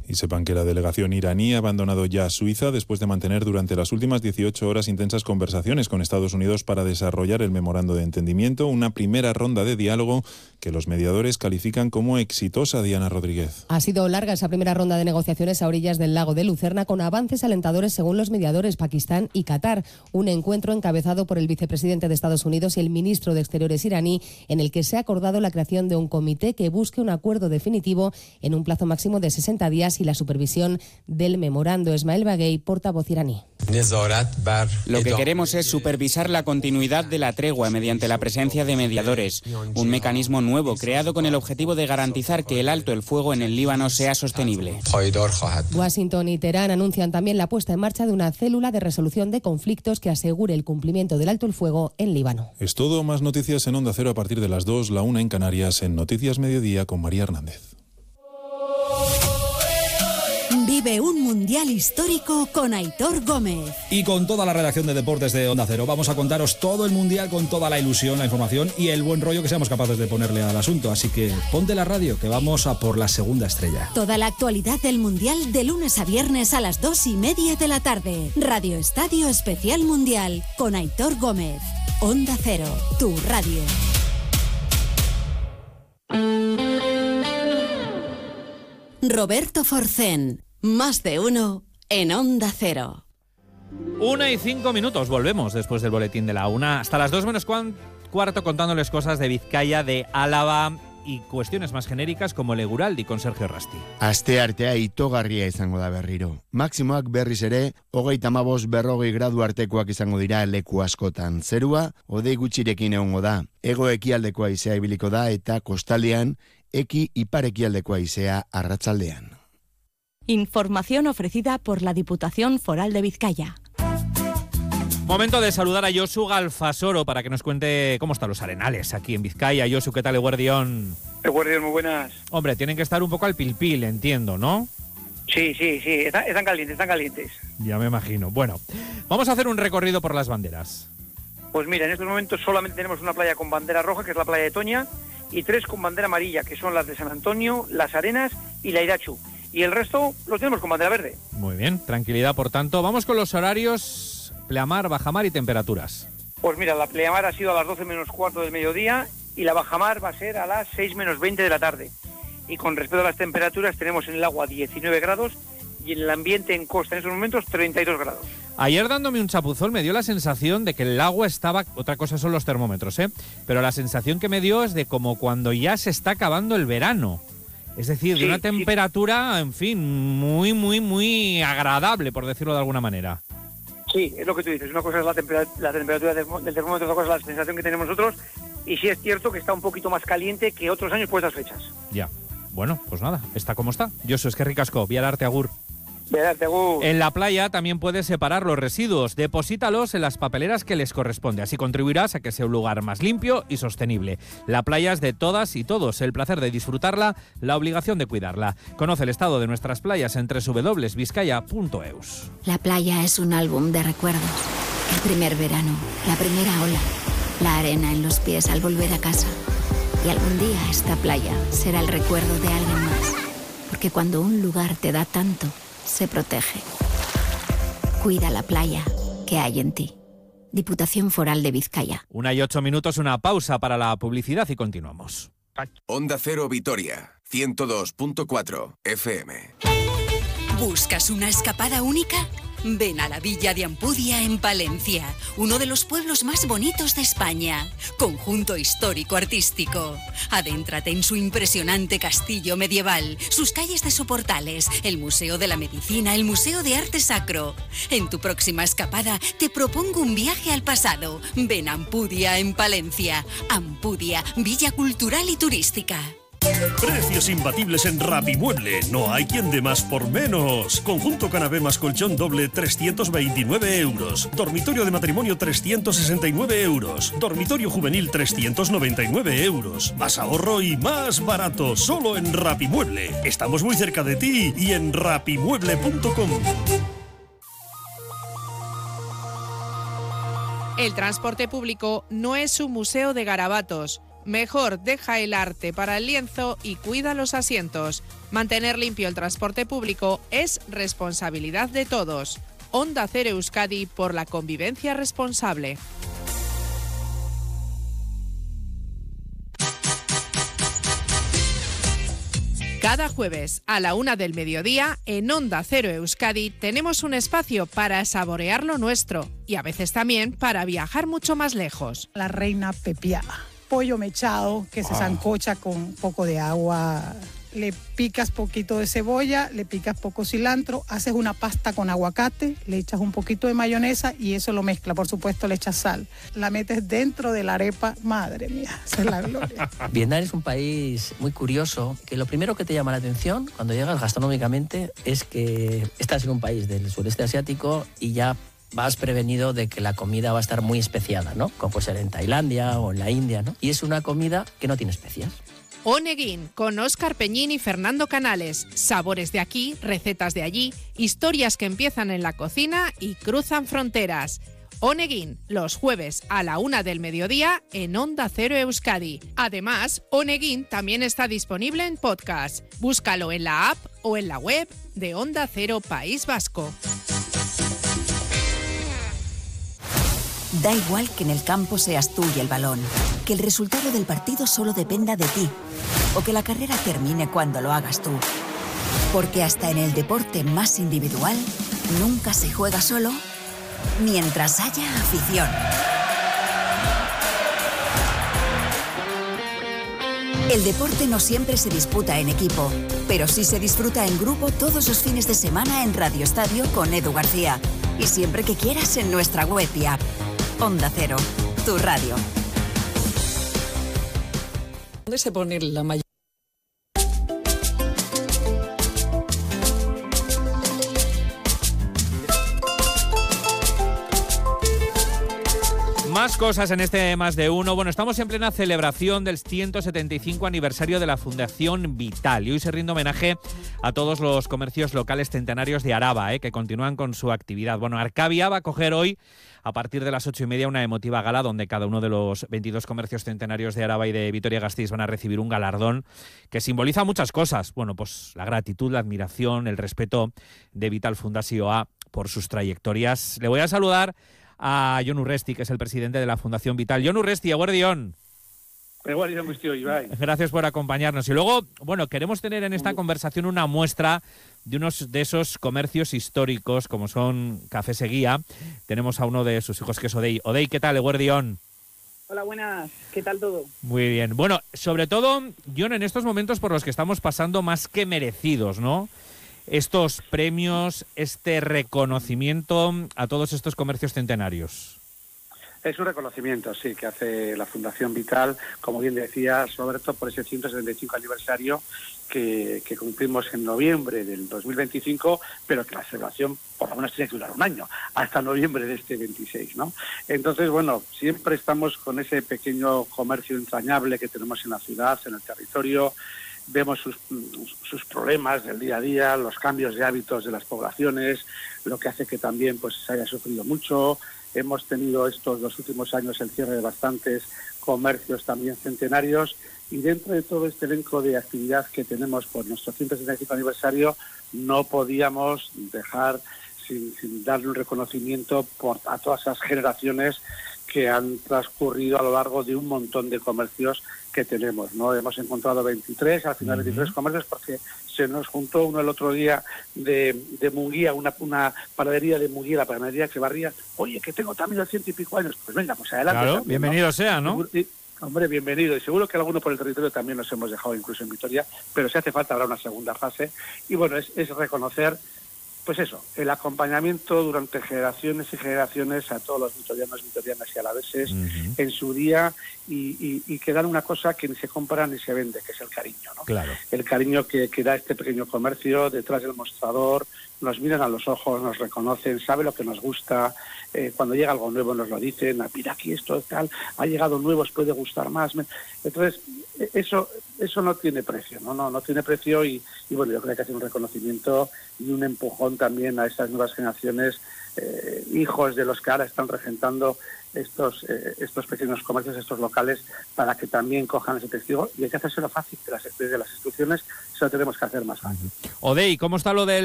Y sepan que la delegación iraní ha abandonado ya Suiza después de mantener durante las últimas 18 horas intensas conversaciones con Estados Unidos para desarrollar el memorando de entendimiento, una primera ronda de diálogo que los mediadores califican como exitosa. Diana Rodríguez. Ha sido larga esa primera ronda de negociaciones a orillas del lago de Lucerna, con avances alentadores según los mediadores Pakistán y Qatar. Un encuentro encabezado por el vicepresidente de Estados Unidos y el ministro de Exteriores iraní, en el que se ha acordado la creación de un comité que busque un acuerdo definitivo en un plazo máximo de 60 días y la supervisión del memorando. Esmael Baghei, portavoz iraní. Lo que queremos es supervisar la continuidad de la tregua mediante la presencia de mediadores, un mecanismo nuevo creado con el objetivo de garantizar que el alto el fuego en el Líbano sea sostenible. Washington y Teherán anuncian también la puesta en marcha de una célula de resolución de conflictos que asegure el cumplimiento del alto el fuego en Líbano. Es todo, más noticias en Onda Cero a partir de las 2, la 1 en Canarias, en Noticias Mediodía con María Hernández. Vive un mundial histórico con Aitor Gómez. Y con toda la redacción de deportes de Onda Cero vamos a contaros todo el mundial con toda la ilusión, la información y el buen rollo que seamos capaces de ponerle al asunto. Así que ponte la radio, que vamos a por la segunda estrella. Toda la actualidad del mundial de lunes a viernes a las 2:30 de la tarde. Radio Estadio Especial Mundial con Aitor Gómez. Onda Cero, tu radio. Roberto Forcén. Más de uno en Onda Cero. 1:05, volvemos después del boletín de la 1 hasta las 2 menos cuarto contándoles cosas de Vizcaya, de Álava y cuestiones más genéricas como el Eguraldi con Sergio Rasti. Asteartea itogarria izango da berriro. Maximoak berriz ere 35-40 gradu artekoak izango dira leku askotan. Zerua hodei gutxirekin egongo da. Hego ekialdeko haizea ibiliko da eta kostaldean eki ipar ekialdeko haizea arratsaldean. Información ofrecida por la Diputación Foral de Vizcaya. Momento de saludar a Josu Galfasoro para que nos cuente cómo están los arenales aquí en Vizcaya. Josu, ¿qué tal, Eguardión? Eguardión, muy buenas. Hombre, tienen que estar un poco al pilpil, entiendo, ¿no? Sí, están calientes. Ya me imagino. Bueno, vamos a hacer un recorrido por las banderas. Pues mira, en estos momentos solamente tenemos una playa con bandera roja, que es la playa de Toña, y 3 con bandera amarilla, que son las de San Antonio, Las Arenas y la Irachu. Y el resto los tenemos con bandera verde. Muy bien, tranquilidad por tanto. Vamos con los horarios, pleamar, bajamar y temperaturas. Pues mira, la pleamar ha sido a las 12 menos cuarto del mediodía y la bajamar va a ser a las 6 menos 20 de la tarde. Y con respecto a las temperaturas tenemos en el agua 19 grados y en el ambiente en costa en esos momentos 32 grados. Ayer dándome un chapuzón me dio la sensación de que el agua estaba... Otra cosa son los termómetros, pero la sensación que me dio es de como cuando ya se está acabando el verano. Es decir, de una temperatura, en fin, muy agradable, por decirlo de alguna manera. Sí, es lo que tú dices. Una cosa es la temperatura del termómetro, otra cosa es la sensación que tenemos nosotros. Y sí es cierto que está un poquito más caliente que otros años por estas fechas. Ya. Bueno, pues nada, está como está. Josu, es que ricasco, viararte agur. Agur. En la playa también puedes separar los residuos. Deposítalos en las papeleras que les corresponde. Así contribuirás a que sea un lugar más limpio y sostenible. La playa es de todas y todos. El placer de disfrutarla, la obligación de cuidarla. Conoce el estado de nuestras playas en www.vizcaya.eus. La playa es un álbum de recuerdos. El primer verano, la primera ola, la arena en los pies al volver a casa. Y algún día esta playa será el recuerdo de alguien más. Porque cuando un lugar te da tanto, se protege. Cuida la playa que hay en ti. Diputación Foral de Vizcaya. 1:08, una pausa para la publicidad y continuamos. Onda Cero Vitoria, 102.4 FM. ¿Buscas una escapada única? Ven a la Villa de Ampudia en Palencia, uno de los pueblos más bonitos de España. Conjunto histórico-artístico. Adéntrate en su impresionante castillo medieval, sus calles de soportales, el Museo de la Medicina, el Museo de Arte Sacro. En tu próxima escapada te propongo un viaje al pasado. Ven a Ampudia en Palencia. Ampudia, Villa Cultural y Turística. Precios imbatibles en Rapimueble. No hay quien dé más por menos. Conjunto canapé más colchón doble 329 euros. Dormitorio de matrimonio 369 euros. Dormitorio juvenil 399 euros. Más ahorro y más barato. Solo en Rapimueble. Estamos muy cerca de ti y en rapimueble.com. El transporte público no es un museo de garabatos. Mejor deja el arte para el lienzo y cuida los asientos. Mantener limpio el transporte público es responsabilidad de todos. Onda Cero Euskadi por la convivencia responsable. Cada jueves a la 1 del mediodía en Onda Cero Euskadi tenemos un espacio para saborear lo nuestro y a veces también para viajar mucho más lejos. La reina pepiada, pollo mechado que se sancocha con un poco de agua. Le picas poquito de cebolla, le picas poco cilantro, haces una pasta con aguacate, le echas un poquito de mayonesa y eso lo mezcla. Por supuesto, le echas sal. La metes dentro de la arepa. Madre mía, esa es la gloria. Vietnam es un país muy curioso, que lo primero que te llama la atención cuando llegas gastronómicamente es que estás en un país del sureste asiático y ya vas prevenido de que la comida va a estar muy especiada, ¿no? Como puede ser en Tailandia o en la India, ¿no? Y es una comida que no tiene especias. Oneguin, con Óscar Peñín y Fernando Canales. Sabores de aquí, recetas de allí, historias que empiezan en la cocina y cruzan fronteras. Oneguin, los jueves a la 1 del mediodía en Onda Cero Euskadi. Además, Oneguin también está disponible en podcast. Búscalo en la app o en la web de Onda Cero País Vasco. Da igual que en el campo seas tú y el balón, que el resultado del partido solo dependa de ti, o que la carrera termine cuando lo hagas tú. Porque hasta en el deporte más individual, nunca se juega solo mientras haya afición. El deporte no siempre se disputa en equipo, pero sí se disfruta en grupo todos los fines de semana en Radio Estadio con Edu García. Y siempre que quieras en nuestra web y app. Onda Cero, tu radio. ¿Dónde se pone la mayor? Más cosas en este Más de Uno. Bueno, estamos en plena celebración del 175 aniversario de la Fundación Vital y hoy se rinde homenaje a todos los comercios locales centenarios de Araba, que continúan con su actividad. Bueno, Arcavia va a acoger hoy, a partir de las 8:30, una emotiva gala donde cada uno de los 22 comercios centenarios de Araba y de Vitoria-Gasteiz van a recibir un galardón que simboliza muchas cosas. Bueno, pues la gratitud, la admiración, el respeto de Vital Fundazioa por sus trayectorias. Le voy a saludar a Jon Urresti, que es el presidente de la Fundación Vital. Jon Urresti, eguerdión. Gracias por acompañarnos. Y luego, bueno, queremos tener en esta conversación una muestra de unos de esos comercios históricos, como son Café Seguía. Tenemos a uno de sus hijos, que es Odey. Odey, ¿qué tal, eguerdión? Hola, buenas. ¿Qué tal todo? Muy bien. Bueno, sobre todo, Jon, en estos momentos por los que estamos pasando más que merecidos, ¿no? Estos premios, este reconocimiento a todos estos comercios centenarios. Es un reconocimiento, sí, que hace la Fundación Vital, como bien decías, Roberto, por ese 175 aniversario que cumplimos en noviembre del 2025, pero que la celebración por lo menos tiene que durar un año, hasta noviembre de este 26, ¿no? Entonces, bueno, siempre estamos con ese pequeño comercio entrañable que tenemos en la ciudad, en el territorio. Vemos sus problemas del día a día, los cambios de hábitos de las poblaciones, lo que hace que también pues se haya sufrido mucho. Hemos tenido estos 2 últimos años el cierre de bastantes comercios también centenarios y dentro de todo este elenco de actividad que tenemos por nuestro 175 aniversario no podíamos dejar sin darle un reconocimiento a todas esas generaciones que han transcurrido a lo largo de un montón de comercios que tenemos, ¿no? Hemos encontrado 23, al final 23 comercios, porque se nos juntó uno el otro día de Munguía, una panadería de Munguía, la panadería que barría. Oye, que tengo también 100 y pico años. Pues venga, pues adelante. Claro, también, bienvenido sea, ¿no? Hombre, bienvenido. Y seguro que alguno por el territorio también nos hemos dejado, incluso en Vitoria, pero si hace falta habrá una segunda fase. Y bueno, es reconocer, pues eso, el acompañamiento durante generaciones y generaciones a todos los vitorianos, vitorianas y alaveses en su día y que dan una cosa que ni se compra ni se vende, que es el cariño, ¿no? Claro. El cariño que da este pequeño comercio detrás del mostrador, nos miran a los ojos, nos reconocen, saben lo que nos gusta, cuando llega algo nuevo nos lo dicen, mira aquí esto tal, ha llegado nuevo, os puede gustar más. Entonces, eso no tiene precio, no tiene precio y bueno, yo creo que hay que hacer un reconocimiento y un empujón también a esas nuevas generaciones, hijos de los que ahora están regentando estos pequeños comercios, estos locales, para que también cojan ese testigo, y hay que hacérselo fácil, de las instituciones, eso lo tenemos que hacer más fácil. Odey, ¿cómo está lo del